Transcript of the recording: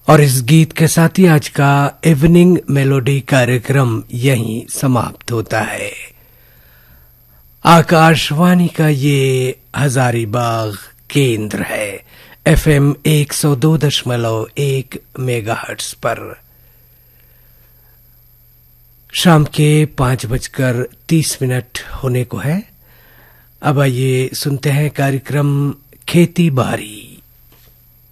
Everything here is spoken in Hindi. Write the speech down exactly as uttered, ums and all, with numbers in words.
और इस गीत के साथ ही आज का इवनिंग मेलोडी कार्यक्रम यहीं समाप्त होता है। आकाशवाणी का ये हजारीबाग केंद्र है, एफएम एक सौ दो दशमलव एक मेगाहर्ट्ज पर। शाम के पांच बजकर तीस मिनट होने को है। अब आइए सुनते हैं कार्यक्रम खेती बारी।